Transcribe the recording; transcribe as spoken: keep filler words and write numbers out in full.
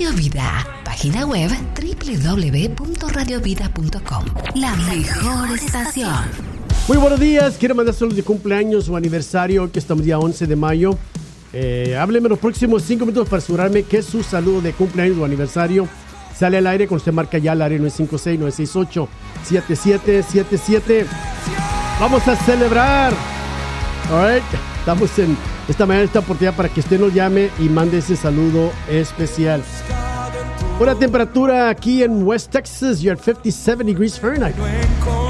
Radio Vida, página web doble u doble u doble u punto radio vida punto com. La mejor estación. Muy buenos días, quiero mandar saludos de cumpleaños o aniversario, que estamos día once de mayo. Eh, hábleme los próximos cinco minutos para asegurarme que su saludo de cumpleaños o aniversario sale al aire cuando usted marca ya el área nueve cinco seis, nueve seis ocho, siete siete siete siete. Vamos a celebrar. All right. Estamos en esta mañana, esta oportunidad para que usted nos llame y mande ese saludo especial. Una temperatura aquí en West Texas, you're at fifty-seven degrees Fahrenheit.